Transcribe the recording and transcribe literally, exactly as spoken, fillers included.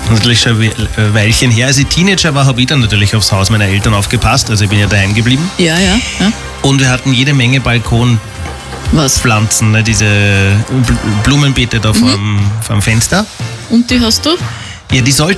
natürlich schon ein Weilchen her. Als ich Teenager war, habe ich dann natürlich aufs Haus meiner Eltern aufgepasst. Also ich bin ja daheim geblieben. Ja, ja, ja. Und wir hatten jede Menge Balkonpflanzen, Was? ne, diese Bl- Blumenbeete da vorm, vorm Fenster. Und die hast du? Ja, die sollten